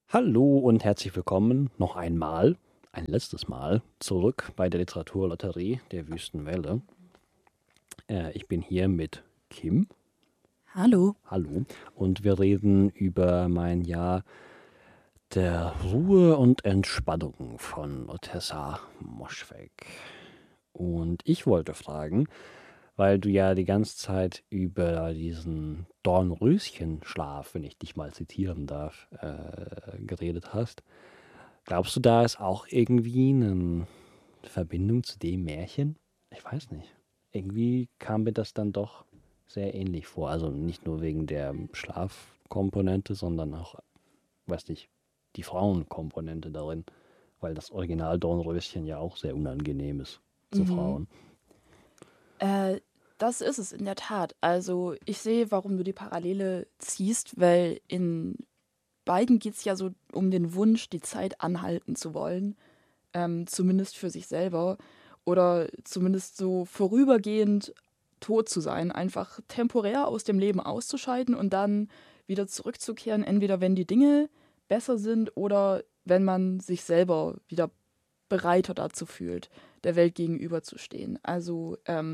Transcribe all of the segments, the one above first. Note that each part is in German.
Hallo und herzlich willkommen noch einmal, ein letztes Mal, zurück bei der Literaturlotterie der Wüstenwelle. Ich bin hier mit Kim. Hallo. Hallo. Und wir reden über mein Jahr der Ruhe und Entspannung von Tessa Moschweg. Und ich wollte fragen, weil du ja die ganze Zeit über diesen Dornröschenschlaf, wenn ich dich mal zitieren darf, geredet hast. Glaubst du, da ist auch irgendwie eine Verbindung zu dem Märchen? Ich weiß nicht. Irgendwie kam mir das dann doch sehr ähnlich vor. Also nicht nur wegen der Schlafkomponente, sondern auch, weiß nicht, die Frauenkomponente darin. Weil das Original Dornröschen ja auch sehr unangenehm ist zu Mhm. Frauen. Äh, Das ist es in der Tat. Also ich sehe, warum du die Parallele ziehst, weil in beiden geht es ja so um den Wunsch, die Zeit anhalten zu wollen, zumindest für sich selber oder zumindest so vorübergehend tot zu sein, einfach temporär aus dem Leben auszuscheiden und dann wieder zurückzukehren, entweder wenn die Dinge besser sind oder wenn man sich selber wieder bereiter dazu fühlt, der Welt gegenüberzustehen. Also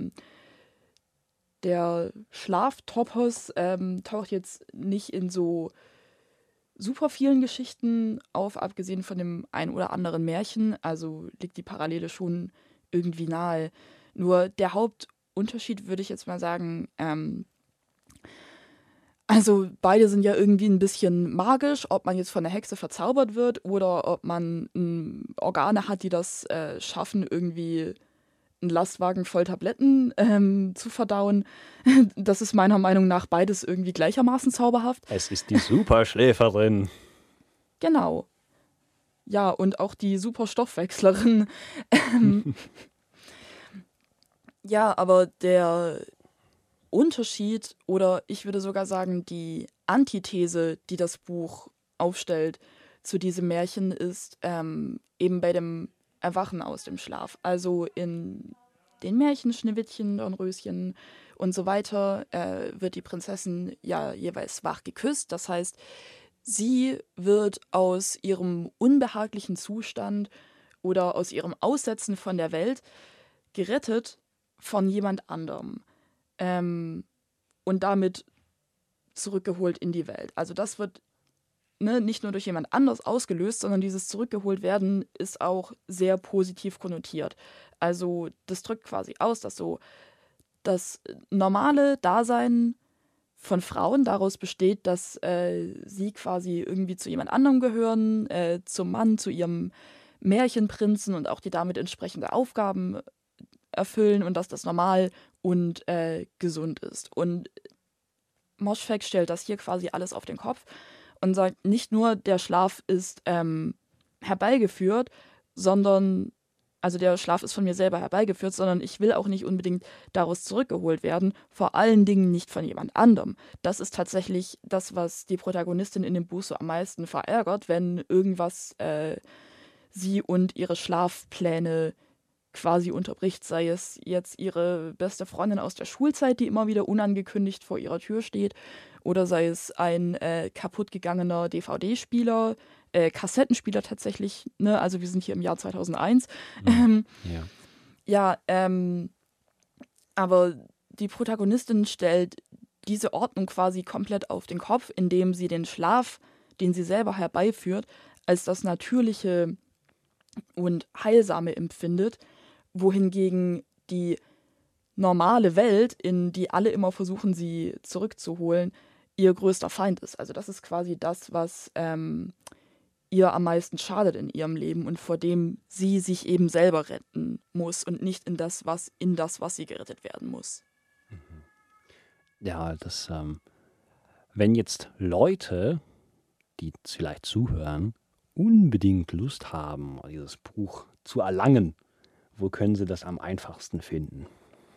der Schlaftopos taucht jetzt nicht in so super vielen Geschichten auf, abgesehen von dem ein oder anderen Märchen. Also liegt die Parallele schon irgendwie nahe. Nur der Hauptunterschied würde ich jetzt mal sagen, also beide sind ja irgendwie ein bisschen magisch, ob man jetzt von der Hexe verzaubert wird oder ob man Organe hat, die das schaffen, irgendwie einen Lastwagen voll Tabletten zu verdauen. Das ist meiner Meinung nach beides irgendwie gleichermaßen zauberhaft. Es ist die Superschläferin. Genau. Ja, und auch die Superstoffwechslerin. Ähm, ja, aber der Unterschied oder ich würde sogar sagen, die Antithese, die das Buch aufstellt zu diesem Märchen, ist eben bei dem Erwachen aus dem Schlaf. Also in den Märchen Schneewittchen, Dornröschen und so weiter wird die Prinzessin ja jeweils wach geküsst. Das heißt, sie wird aus ihrem unbehaglichen Zustand oder aus ihrem Aussetzen von der Welt gerettet von jemand anderem. Ähm, und damit zurückgeholt in die Welt. Also das wird nicht nur durch jemand anders ausgelöst, sondern dieses zurückgeholt werden ist auch sehr positiv konnotiert. Also das drückt quasi aus, dass so das normale Dasein von Frauen daraus besteht, dass sie quasi irgendwie zu jemand anderem gehören, zum Mann, zu ihrem Märchenprinzen und auch die damit entsprechende Aufgaben erfüllen und dass das normal und gesund ist. Und Moschfegh stellt das hier quasi alles auf den Kopf und sagt, nicht nur der Schlaf ist herbeigeführt, sondern, also der Schlaf ist von mir selber herbeigeführt, sondern ich will auch nicht unbedingt daraus zurückgeholt werden, vor allen Dingen nicht von jemand anderem. Das ist tatsächlich das, was die Protagonistin in dem Buch so am meisten verärgert, wenn irgendwas sie und ihre Schlafpläne quasi unterbricht, sei es jetzt ihre beste Freundin aus der Schulzeit, die immer wieder unangekündigt vor ihrer Tür steht, oder sei es ein kaputtgegangener DVD-Spieler, Kassettenspieler tatsächlich, ne? Also wir sind hier im Jahr 2001. Hm. Ähm, Ja. ja, aber die Protagonistin stellt diese Ordnung quasi komplett auf den Kopf, indem sie den Schlaf, den sie selber herbeiführt, als das Natürliche und Heilsame empfindet, wohingegen die normale Welt, in die alle immer versuchen, sie zurückzuholen, ihr größter Feind ist. Also das ist quasi das, was ihr am meisten schadet in ihrem Leben und vor dem sie sich eben selber retten muss und nicht in das, was sie gerettet werden muss. Ja, wenn jetzt Leute, die vielleicht zuhören, unbedingt Lust haben, dieses Buch zu erlangen, wo können sie das am einfachsten finden?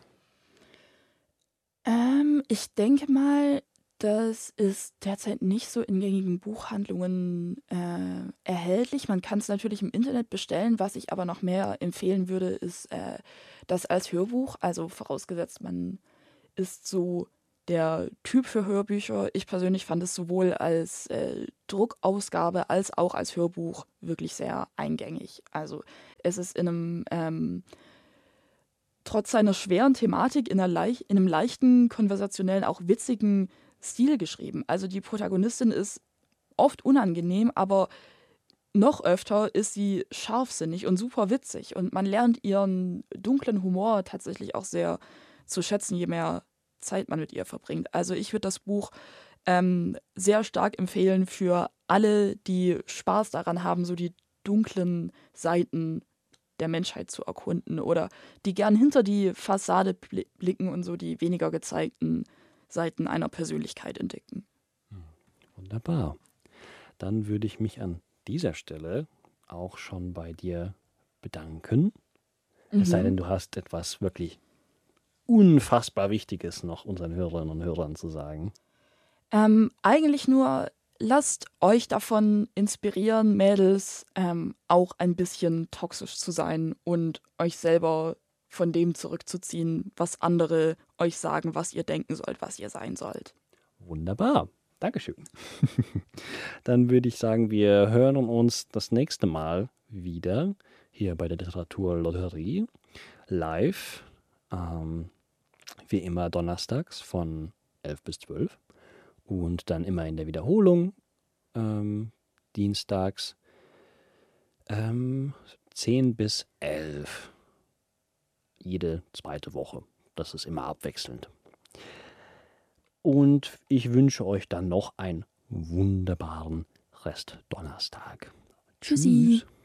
Ich denke mal, das ist derzeit nicht so in gängigen Buchhandlungen erhältlich. Man kann es natürlich im Internet bestellen. Was ich aber noch mehr empfehlen würde, ist das als Hörbuch. Also vorausgesetzt, man ist so der Typ für Hörbücher. Ich persönlich fand es sowohl als Druckausgabe als auch als Hörbuch wirklich sehr eingängig. Also es ist in einem trotz seiner schweren Thematik in einem leichten, konversationellen, auch witzigen Stil geschrieben. Also die Protagonistin ist oft unangenehm, aber noch öfter ist sie scharfsinnig und super witzig. Und man lernt ihren dunklen Humor tatsächlich auch sehr zu schätzen, je mehr Zeit man mit ihr verbringt. Also ich würde das Buch sehr stark empfehlen für alle, die Spaß daran haben, so die dunklen Seiten der Menschheit zu erkunden oder die gern hinter die Fassade blicken und so die weniger gezeigten Seiten einer Persönlichkeit entdecken. Wunderbar. Dann würde ich mich an dieser Stelle auch schon bei dir bedanken. Es sei denn, du hast etwas wirklich unfassbar Wichtiges noch unseren Hörerinnen und Hörern zu sagen. Eigentlich nur, lasst euch davon inspirieren, Mädels, auch ein bisschen toxisch zu sein und euch selber von dem zurückzuziehen, was andere euch sagen, was ihr denken sollt, was ihr sein sollt. Wunderbar. Dankeschön. Dann würde ich sagen, wir hören uns das nächste Mal wieder hier bei der Literaturlotterie live. Wie immer donnerstags von 11 bis 12 und dann immer in der Wiederholung dienstags 10 bis 11 jede zweite Woche. Das ist immer abwechselnd. Und ich wünsche euch dann noch einen wunderbaren Rest Donnerstag. Tschüssi. Tschüss.